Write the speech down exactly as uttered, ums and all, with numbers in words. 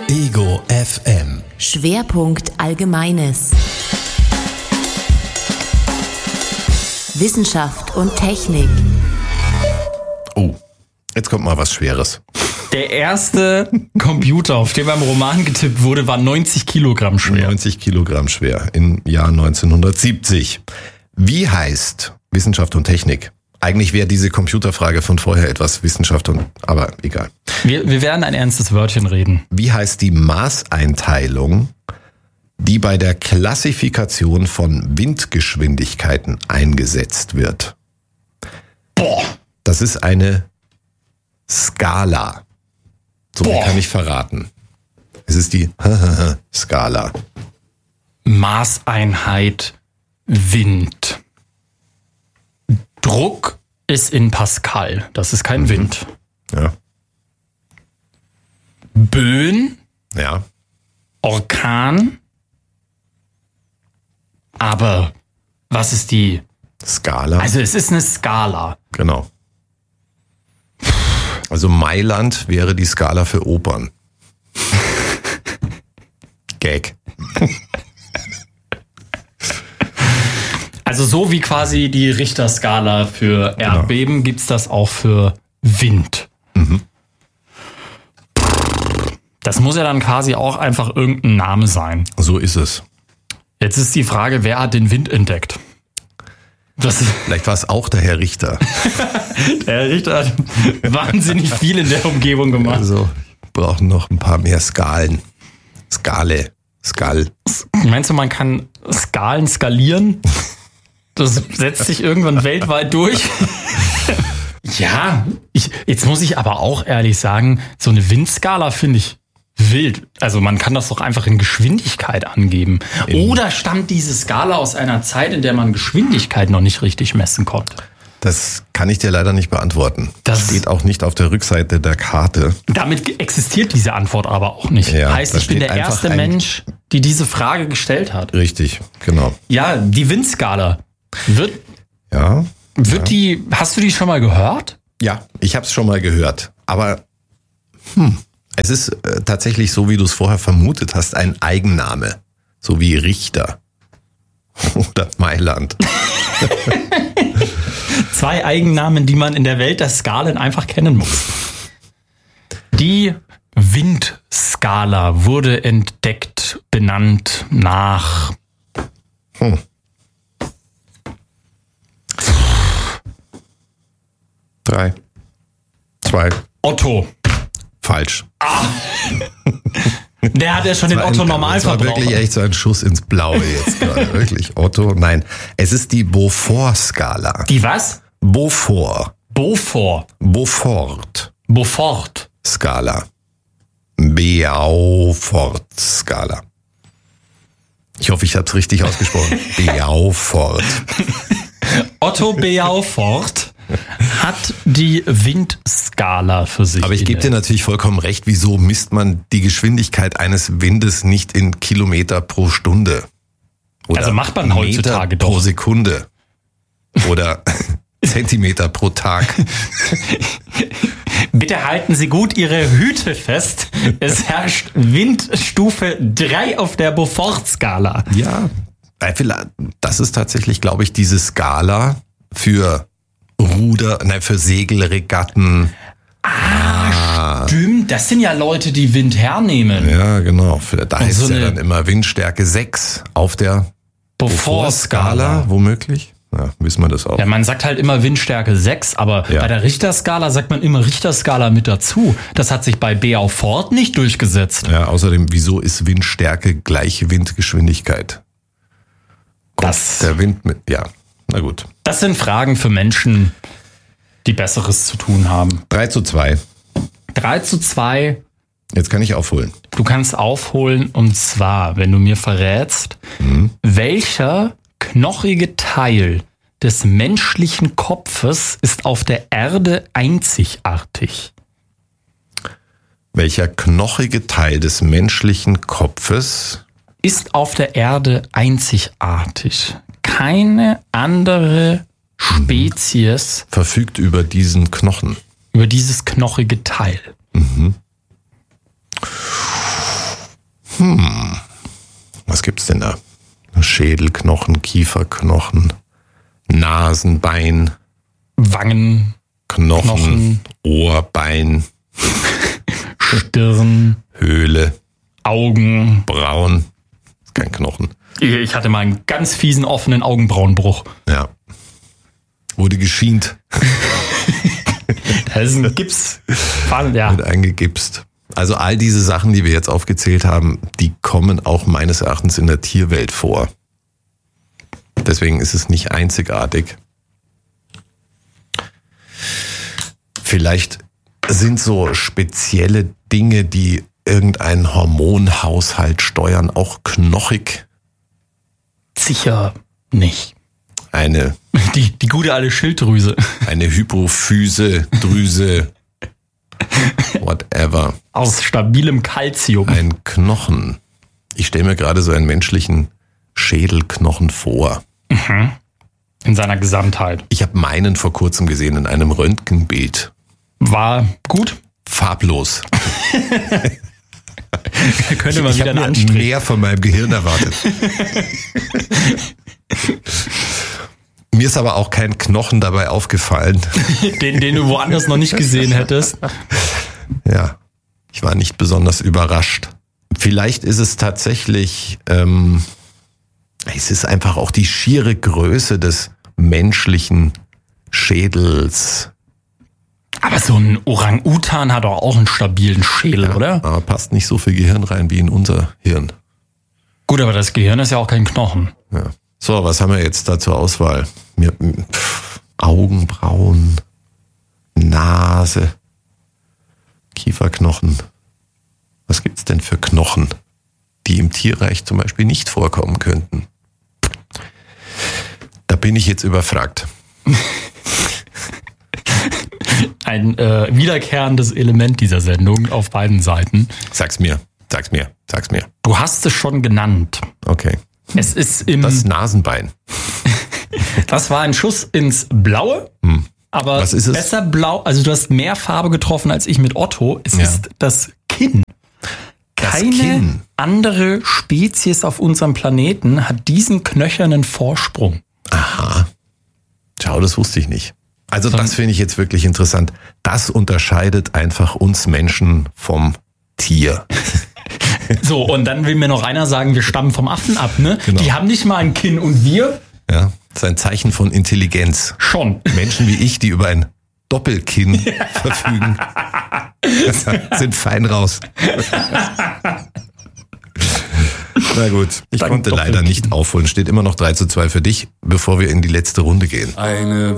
Ego F M. Schwerpunkt Allgemeines. Wissenschaft und Technik. Oh, jetzt kommt mal was Schweres. Der erste Computer, auf dem beim Roman getippt wurde, war neunzig Kilogramm schwer. neunzig Kilogramm schwer im Jahr neunzehnhundertsiebzig. Wie heißt Wissenschaft und Technik? Eigentlich wäre diese Computerfrage von vorher etwas Wissenschaft und, aber egal. Wir, wir werden ein ernstes Wörtchen reden. Wie heißt die Maßeinteilung, die bei der Klassifikation von Windgeschwindigkeiten eingesetzt wird? Boah. Das ist eine Skala. So viel kann ich verraten. Es ist die Skala. Maßeinheit Wind. Druck ist in Pascal. Das ist kein mhm. Wind. Ja. Böen. Ja. Orkan. Aber was ist die Skala? Also es ist eine Skala. Genau. Also Mailand wäre die Skala für Opern. Gag. Also so wie quasi die Richterskala für Erdbeben, genau, gibt's das auch für Wind. Mhm. Das muss ja dann quasi auch einfach irgendein Name sein. So ist es. Jetzt ist die Frage, wer hat den Wind entdeckt? Das Vielleicht war es auch der Herr Richter. Der Herr Richter hat wahnsinnig viel in der Umgebung gemacht. Also brauchen noch ein paar mehr Skalen. Skale. Skal. Meinst du, man kann Skalen skalieren? Das setzt sich irgendwann weltweit durch. Ja, ich, jetzt muss ich aber auch ehrlich sagen, so eine Windskala finde ich wild. Also man kann das doch einfach in Geschwindigkeit angeben. Oder stammt diese Skala aus einer Zeit, in der man Geschwindigkeit noch nicht richtig messen konnte? Das kann ich dir leider nicht beantworten. Das steht auch nicht auf der Rückseite der Karte. Damit existiert diese Antwort aber auch nicht. Ja, heißt, ich bin der erste Mensch, die diese Frage gestellt hat. Richtig, genau. Ja, die Windskala. Wird, ja, wird ja. die, hast du die schon mal gehört? Ja, ich habe es schon mal gehört. Aber hm, es ist äh, tatsächlich so, wie du es vorher vermutet hast, ein Eigenname. So wie Richter oder Mailand. Zwei Eigennamen, die man in der Welt der Skalen einfach kennen muss. Die Windskala wurde entdeckt, benannt nach... Hm. Drei, zwei. Otto. Falsch. Ah. Der hat ja schon den Otto Normalverbraucher. Das war wirklich echt so ein Schuss ins Blaue jetzt gerade. Wirklich. Otto, nein. Es ist die Beaufort-Skala. Die was? Beaufort. Beaufort. Beaufort. Beaufort. Skala. Beaufort-Skala. Ich hoffe, ich habe es richtig ausgesprochen. Beaufort. Otto Beaufort hat die Windskala für sich. Aber ich gebe dir natürlich vollkommen recht, wieso misst man die Geschwindigkeit eines Windes nicht in Kilometer pro Stunde? Oder also macht man heutzutage Meter pro doch. Sekunde. Oder Zentimeter pro Tag. Bitte halten Sie gut Ihre Hüte fest. Es herrscht Windstufe drei auf der Beaufort-Skala. Ja, das ist tatsächlich, glaube ich, diese Skala für Ruder, nein, für Segelregatten. Ah, ah, stimmt. Das sind ja Leute, die Wind hernehmen. Ja, genau. Da Und ist so ja eine dann immer Windstärke sechs auf der Beaufort-Skala. Womöglich. Ja, wissen wir das auch. Ja, man sagt halt immer Windstärke sechs, aber Ja. bei der Richterskala sagt man immer Richterskala mit dazu. Das hat sich bei Beaufort nicht durchgesetzt. Ja, außerdem, wieso ist Windstärke gleich Windgeschwindigkeit? Kommt Das- der Wind mit, ja, na gut. Das sind Fragen für Menschen, die Besseres zu tun haben. drei zu zwei. drei zu zwei. Jetzt kann ich aufholen. Du kannst aufholen, und zwar, wenn du mir verrätst, Mhm. welcher knochige Teil des menschlichen Kopfes ist auf der Erde einzigartig? Welcher knochige Teil des menschlichen Kopfes Ist auf der Erde einzigartig. Keine andere Spezies verfügt über diesen Knochen? über dieses knochige Teil. Mhm. Hm, was gibt's denn da? Schädelknochen, Kieferknochen, Nasenbein, Wangen, Knochen, Knochen. Ohr, Bein, Stirn, Höhle, Augen. Brauen. Ist kein Knochen. Ich hatte mal einen ganz fiesen offenen Augenbrauenbruch. Ja. Wurde geschient. Da ist ein Gips. Ja. Wird eingegipst. Also all diese Sachen, die wir jetzt aufgezählt haben, die kommen auch meines Erachtens in der Tierwelt vor. Deswegen ist es nicht einzigartig. Vielleicht sind so spezielle Dinge, die irgendeinen Hormonhaushalt steuern, auch knochig. Sicher nicht. Eine, Die, die gute alte Schilddrüse. eine Hypophyse, Drüse, whatever. Aus stabilem Kalzium. Ein Knochen. Ich stelle mir gerade so einen menschlichen Schädelknochen vor. In seiner Gesamtheit. Ich habe meinen vor kurzem gesehen in einem Röntgenbild. War gut. Farblos. Könnte man ich wieder habe einen mir Anstrich. mehr von meinem Gehirn erwartet. Mir ist aber auch kein Knochen dabei aufgefallen. Den, den du woanders noch nicht gesehen hättest. Ja, ich war nicht besonders überrascht. Vielleicht ist es tatsächlich, ähm, es ist einfach auch die schiere Größe des menschlichen Schädels. Aber so ein Orang-Utan hat doch auch einen stabilen Schädel, oder? Aber passt nicht so viel Gehirn rein wie in unser Hirn. Gut, aber das Gehirn ist ja auch kein Knochen. Ja. So, was haben wir jetzt da zur Auswahl? Mir, pff, Augenbrauen, Nase, Kieferknochen. Was gibt's denn für Knochen, die im Tierreich zum Beispiel nicht vorkommen könnten? Da bin ich jetzt überfragt. Ein äh, wiederkehrendes Element dieser Sendung auf beiden Seiten. Sag's mir, sag's mir, sag's mir. Du hast es schon genannt. Okay. Es ist im. Das Nasenbein. Das war ein Schuss ins Blaue. Hm. Aber Was ist es? besser blau. Also du hast mehr Farbe getroffen als ich mit Otto. Es Ja. ist das Kinn. Das Keine Kinn. andere Spezies auf unserem Planeten hat diesen knöchernen Vorsprung. Aha. Schau, das wusste ich nicht. Also das finde ich jetzt wirklich interessant. Das unterscheidet einfach uns Menschen vom Tier. So, und dann will mir noch einer sagen, wir stammen vom Affen ab, ne? Genau. Die haben nicht mal ein Kinn und wir Ja, das ist ein Zeichen von Intelligenz. schon. Menschen wie ich, die über ein Doppelkinn verfügen, sind fein raus. Na gut, ich Dank konnte leider Doppelkinn. nicht aufholen. Steht immer noch drei zu zwei für dich, bevor wir in die letzte Runde gehen. Eine